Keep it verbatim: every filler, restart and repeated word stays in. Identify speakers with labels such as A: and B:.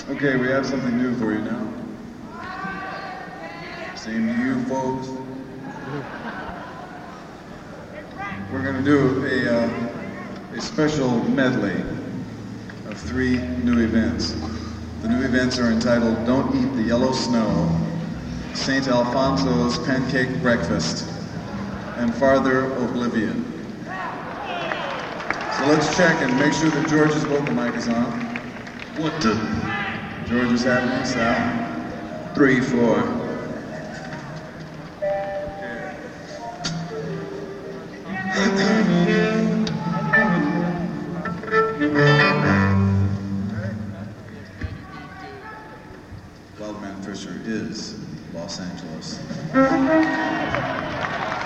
A: Okay, we have something new for you now. Same to you, folks. We're going to do a, uh, a special medley of three new events. The new events are entitled Don't Eat the Yellow Snow, Saint Alfonso's Pancake Breakfast, and Farther Oblivion. So let's check and make sure that George's vocal mic is on.
B: What the?
A: George is happening, Sal.
B: Three, four.
A: Wildman Fisher is Los Angeles.